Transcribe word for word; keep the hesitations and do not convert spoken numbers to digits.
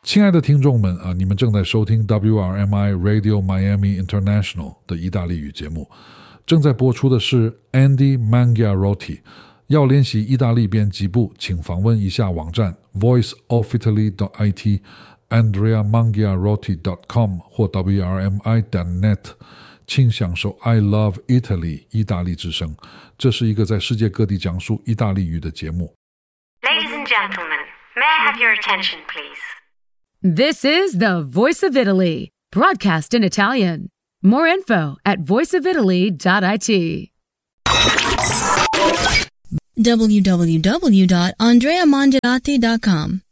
亲爱的听众们啊，你们正在收听 W R M I Radio Miami International 的意大利语节目，正在播出的是 Andy Mangiarotti。要练习意大利编辑部，请访问一下网站 voice of italy dot I T andrea mangiarotti dot com 或 W R M I dot net， 请享受 I Love Italy 意大利之声。这是一个在世界各地讲述意大利语的节目。 Ladies and gentlemen, may I have your attention, please? This is the Voice of Italy, broadcast in Italian. More info at voice of italy dot I T. w w w dot andrea mangiarotti dot com